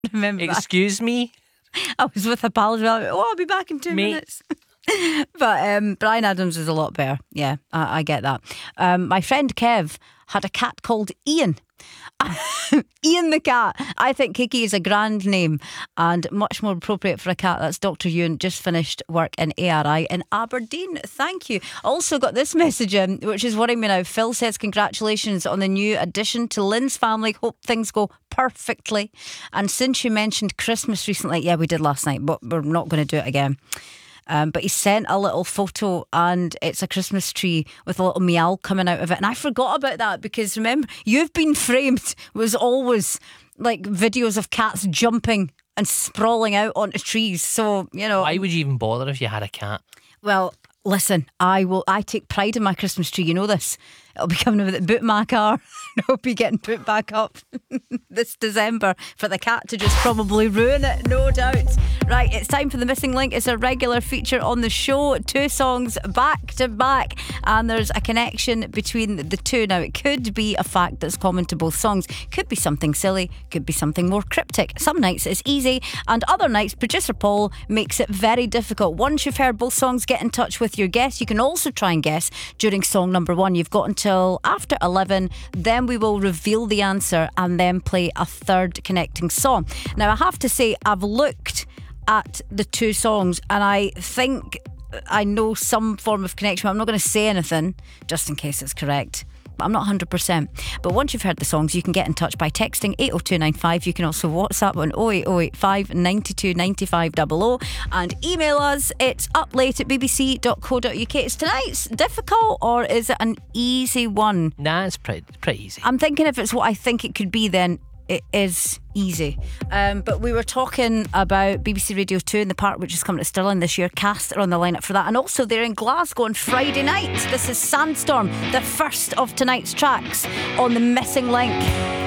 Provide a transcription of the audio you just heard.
Remember that? Excuse me? I was with a pal as well. Oh, I'll be back in 2 minutes. But Bryan Adams is a lot better. Yeah, I get that. My friend Kev had a cat called Ian. Ian the cat. I think Kiki is a grand name and much more appropriate for a cat. That's Dr. Ewan, just finished work in ARI in Aberdeen. Thank you. Also got this message in, which is worrying me now. Phil says congratulations on the new addition to Lynn's family. Hope things go perfectly. And since you mentioned Christmas recently, yeah, we did last night, but we're not going to do it again. But he sent a little photo and it's a Christmas tree with a little meow coming out of it. And I forgot about that because remember, You've Been Framed was always like videos of cats jumping and sprawling out onto trees. So, you know. Why would you even bother if you had a cat? Well, listen, I take pride in my Christmas tree. You know this. It'll be coming with it, boot my car. It'll be getting put back up this December for the cat to just probably ruin it, no doubt. Right, it's time for the Missing Link. It's a regular feature on the show. 2 songs back to back, and there's a connection between the two. Now, it could be a fact that's common to both songs, could be something silly, could be something more cryptic. Some nights it's easy, and other nights producer Paul makes it very difficult. Once you've heard both songs, get in touch with your guess. You can also try and guess during song number 1. You've got until after 11, then we will reveal the answer and then play a third connecting song. Now, I have to say, I've looked at the 2 songs and I think I know some form of connection. I'm not going to say anything just in case it's correct, but I'm not 100%. But once you've heard the songs, you can get in touch by texting 80295. You can also WhatsApp on 08085 92 95 00 and email us. It's uplate@bbc.co.uk. Is tonight's difficult or is it an easy one? Nah, it's pretty easy. I'm thinking if it's what I think it could be, then it is easy. But we were talking about BBC Radio 2 in the Park, which is coming to Stirling this year. Cast are on the lineup for that, and also they're in Glasgow on Friday night. This is Sandstorm, the first of tonight's tracks on the Missing Link.